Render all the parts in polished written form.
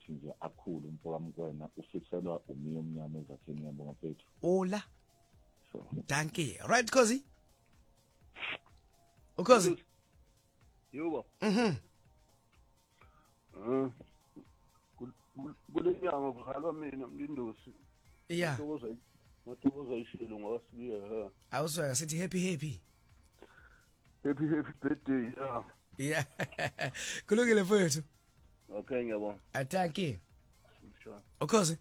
ukuthi nje akhulu umfokamkwena ufiselwa umiyo omnyama ezakheni yabo ngaphethu. Ola. So Dankie. Right Khosi? Ukhosi? Yebo. Kulenyanga kuhalwa mina Mlindosi. Yeah. Ngothokoza ishilo ngawasibiya. Awusweka sithi happy. Happy birthday. Yeah. Kulungile mfowethu. Okay ngiyabona. Dankie. Sure. Ukhosi?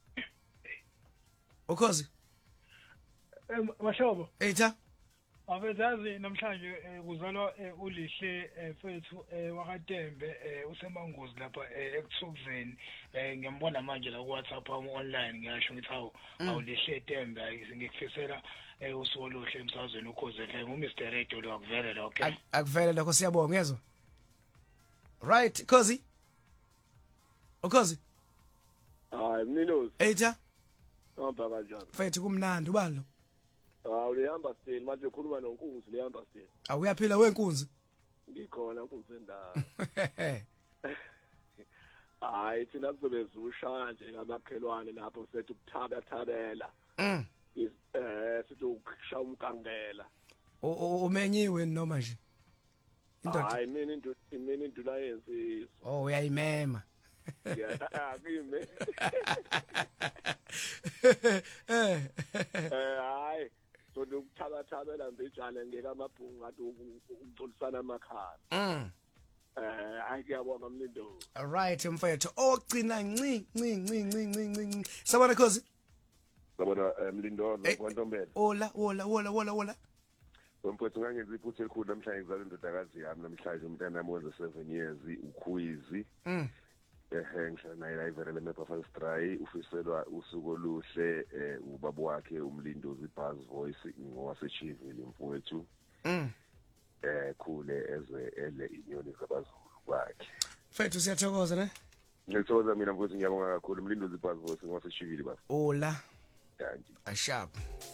Ukhosi? Mashobo. Etha? Abezazi namhlanje kuzalwa ulihle mfethu wakaTembe usemangozi lapha ekusukuzeni ngiyambona manje la ku WhatsApp online ngiyasho ngithi awulihle Tembe ngikufisela usuku oluhle emsazweni ukhoze FM uMr Radio lo akuvele lo okay akuvele lokho siyabonga ngezwe. Right Khosi? Ukhosi? Hayi Mlindosi. Etha? Hamba kanjani? Mfethu kumnandi ubani lo? Ulihamba steni manje ukhuluma noNkunzi lihamba steni. Awuyaphila wenkunzi? Ngikhona Nkunzi endawo. Hayi thina kuzobezushaya nje ngamakhelwane lapho sethu ukuthabela. Sithi ukushaya umkangela. Umenyiwe noma nje? Indoda. Hayi mina induna yensizwa. Oh uyayimema. Yeah, ngime. Hayi so ukuthabela mbejane ngeke amabhungu ngathi ukucolisana amakhala. Ayikuyabona Mlindosi. All right mfethu ogcina nci. Sabona Khosi? Sabona Mlindosi kwaNtombela. Ola. Mfethu ngangenza iphutha elikhulu namhlanje ngizala indodakazi yami namhlanje umntana wami wenza 7 years uKhwizi. Ngihlala naye la iverele eMapafalstray ufiselwa usuku oluhle ubaba wakhe uMlindosi Buzz Voice ngowasechivile mfowethu. Khule ezwe ele inyoni zabazulu kwakhe. Mfethu siyathokoza ne? Ngithokoza mina mfowethu ngiyabonga kakhulu uMlindosi Buzz Voice ngowasechivile baba. Ola. Dankie. Ashap.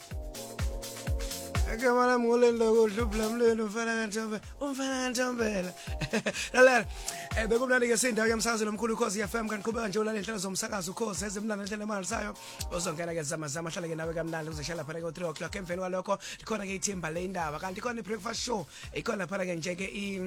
Akamala ngolelo kodlubla mlelo umfana kantombela. Lalela bekumnandi ke sindawo yamsakazo lomkhulu Khosi FM kanqhubeka nje ulalela inhlelo zomsakazo Khosi ezimnandi inhlelo manje sayo ozongena ke zama hlala ke nawe kamnandi uzoshala phela ku 3 o'clock emveni kwalokho ikhona ke ithimba le indaba kanti ikhona ibreakfast show ikhona phela ke nje ke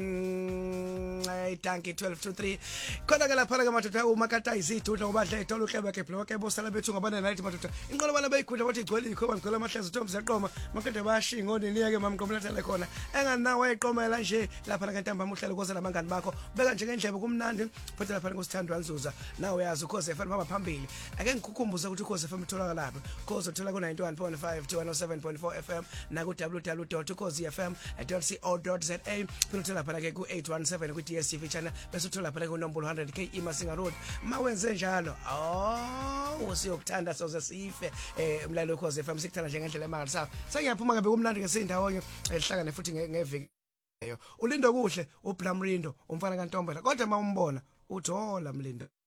itanki 12 to 3 khona ke lapha ke madoda umakata izidudla ubadla ethola uhlebe ke block ebosala bethu ngabana night madoda inqolo bana bayigudla bathi igcwele ikhoba ngicela amahlazo Thomas yaqoma makade bashingo niyeke mamqomlathele khona enganawe eqomela nje lapha la kantamba muhlelo koze lamangani bakho beka nje ngendlebe kumnandi futhi lapha ngosithandwa Nzuza nawe yazi Khosi FM baba phambili ake ngikukhumbuza ukuthi Khosi FM itholakala lapha Khosi uthola ku 91.5 to 107.4 FM na ku www.khosifm.co.za futhi lapha ke ku 817 ku DStv channel bese uthola lapha ku nombolo 100K Imasinga Road mawenze njalo usiyokuthanda soze sife umlalo Khosi FM sikuthanda nje ngendlela emangala sawo sengiyaphuma ngabe kumnandi ke sindawo elihlangane futhi ngeviki ulindo kuhle uBlamrindo umfana kaNtombela kodwa mawumbona uthola Mlindo